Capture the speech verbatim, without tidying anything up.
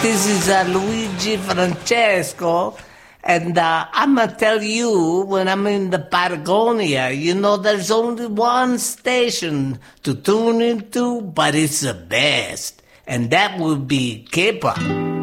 this is uh, Luigi Francesco, and uh, I'm going to tell you, when I'm in the Patagonia, you know, there's only one station to tune into, but it's the best, and that would be Kepa.